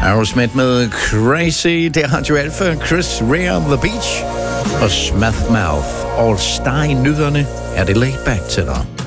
Aerosmith med Crazy. Det er Radio Alpha, Chris Rea, The Beach og Smash Mouth. All Star i nyhederne er det laid back til dig.